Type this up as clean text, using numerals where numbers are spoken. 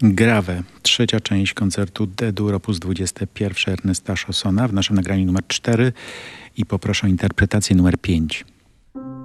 Grave, trzecia część koncertu D-dur op. 21 Ernesta Chaussona w naszym nagraniu numer 4 i poproszę o interpretację numer 5.